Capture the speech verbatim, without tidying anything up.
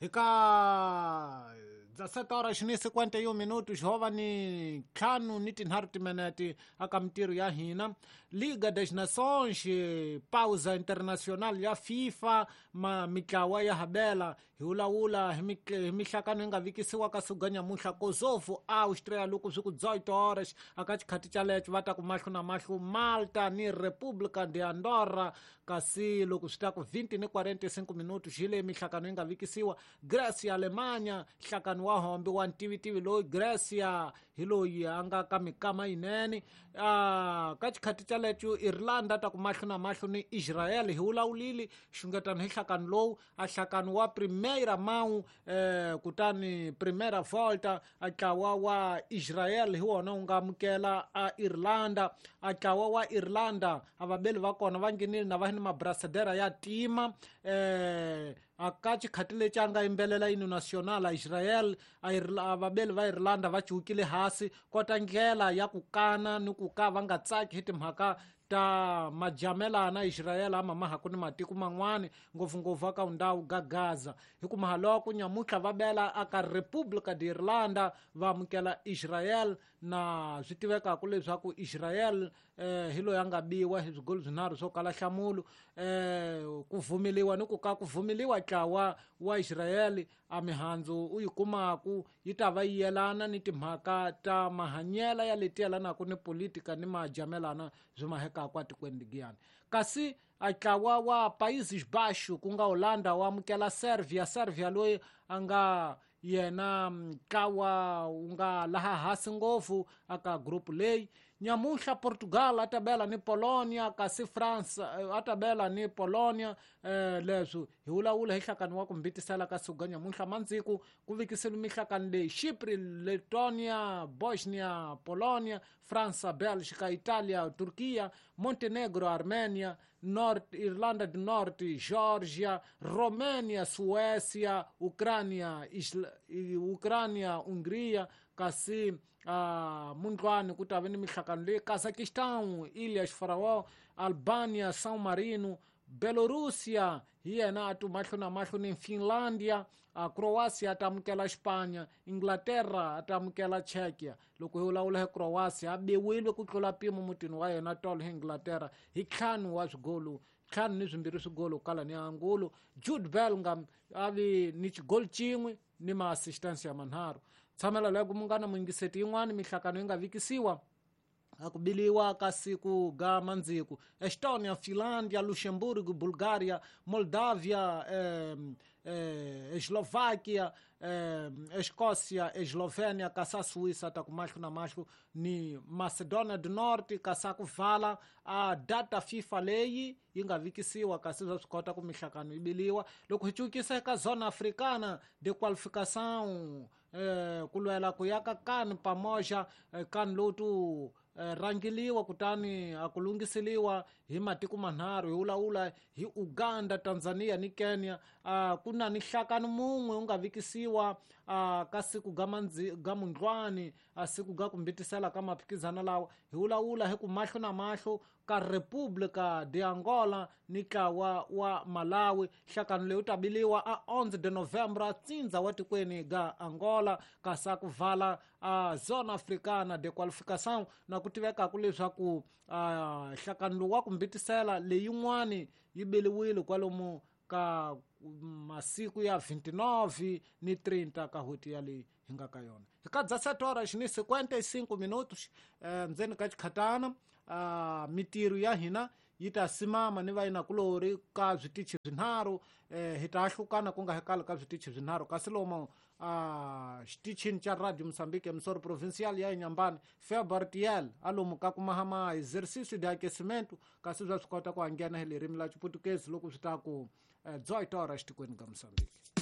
Hika dezessete horas ni cinquenta e um minutos hova ni ntlhanu ni tinharhu timinete aka mintirho ya hina. Liga das Nações, pausa internacional ya FIFA, ma mitlawa ya habela hi wulawula hi mihlakano yi nga vikisiwa ka suku nyamuhla. Kosovo Áustria loko swi ku dezoito horas aka xikhati xa lecho va ta ku mahlo na mahlo Malta ni República de Andorra, kasi loko swi ta ku vinte ni quarenta e cinco minutos hi leyi mihlakano yi nga vikisiwa. Grécia Alemanha nhlakano wa hombe wa ntivitivi loyi Grécia hi loyi a nga ka mikama yinene. Uh, ka xikhati xa lecho Irlanda ta ku mahlo na mahlo ni Israel hi wulawulile xungetano hi nhlakano lowu. A nhlakano wa primeira mão eh, kutani primeira volta a ntlawa wa Israel hi wona wu nga amukela a Irlanda. A ntlawa wa Irlanda a vabeli va kona va ngenile na va ni mabrasadera ya tima eh, aka xikhati lexi a nga yimbelela yino national a Israel a vabeli va Irlanda va ciwukile hasi kota ndlela ya ku kana ni ku ka va nga tsaki hi timhaka ta majamelana Israel ama mahaku ni matiko man'wana ngopfungopfu aka ndhawu ga Gaza. Hi ku mahaloko nyamuhla va bela aka República de Irlanda va amukela Israel, na swi tivekaku leswaku Israel eh, hi loyi a nga biwa hi swigolo swinharhu swo kala nhlamulo. Eh, ku vumeliwa ni ku ka ku vumeliwa ntlawa wa Israel a mihandzu u yi kumaku yi ta va yi yelana ni timhaka ta mahanyela ya leti yelanaka ni politika ni majamelana byi mahekaku atikweni ligiyani. Kasi a ntlawa wa Países Baixos ku nga Holanda wa amukela Serbia. Serbia loyi a nga yena ntlawa wu nga laha hasi ngopfu aka group leyi. Nyamuhla Portugal a ta bela ni Polonia, kasi France a ta bela ni Polonia. Eh, leswi hi wulawula hi nhlakano wa ku mbitisela ka suku ga nyamuhla mandziku ku vikisile mihlakano leyi: Chypre, Letonia, Bosnia, Polonia, France, Belgica, Italia, Turquia, Montenegro, Armenia, Norte, Irlanda do Norte, Georgia, Romênia, Suécia, Ucrânia, Isla, Ucrânia, Hungria, kasi uh, mundlwane ku ta va ni mihlakano leyi: Kazakhstan, Ilhas Faroe, Albania, São Marino, Belorusia hi yena a tu mahlo na mahlo ni Finlandia. A Croácia a ta amukela Espanha, Inglaterra a ta amukela Czechia. Loko hi wulawula hi Croácia a bewile ku tlula pimo mutini wa yena tolo hi Inglaterra hi ntlhanu wa swigolo ntlhanu ni swimbirhi swigolo kala ni angulo. Jude Bellingham a vi ni xigolo cin'we ni maassistência manharhu. Tshamela loko mu nga na muingiseti yin'wana mihlakano yi nga vikisiwa a ku biliwa ka siku ga mandziku: Estonia, Finlândia, Luxemburgo, Bulgária, Moldávia, eh, eh, Eslováquia, eh, Escócia, Eslovênia, kasa Suíça ta ku mahlo na mahlo ni Macedônia do Norte. Kasa ku vala a data FIFA leyi yi nga vikisiwa, kasi swa swi kota ku mihlakano yi biliwa. Loko hi ciwukisa eka zona africana de qualificação eh, ku lwela ku ya ka kani pamoja eh, kani lowu tu eh, rangiliwa kutani a ku lunghiseliwa hi matiko manharhu hi wulawula hi Uganda, Tanzania ni Kenya. Uh, ku na ni nhlakano mun'we wu nga vikisiwa uh, ka siku ga manzi ga mundlwane a siku ga ku mbitisela ka maphikizano lawa hi wulawula hi ku mahlo na mahlo ka República de Angola ni ntlawa wa Malawi. Nhlakano leyi u ta biliwa a onze de novembro tsindza wa tikweni ga Angola, kasa ku vala a zona africana de qualificação, na ku tivekaku leswaku nhlakano lowu wa ku mbitisela leyin'wani yi beliwile kwalomu ka masiku ya vinte-nove ni trinta ka hoti yaleyi hi nga ka yona. Hi ka dezessete horas ni cinquenta e cinco minutos eh, ndzeni ka xikhatana. Uh, mitirho ya hina yi ta simama ni vainakulori ka switichi swinharhu. Eh, hi ta hlukana ku nga hekala ka switichi swinharhu, kasi lomu uh, xitichini xa Radio Moçambique emissora provincial ya Inhambane February Tiel a lomu ka ku mahama exercício de aquecimento, kasi swa swi kota ku anghena hi lerimi la Xiputukezi loko swi ta ku eh, dezoito horas tikweni ga Moçambique.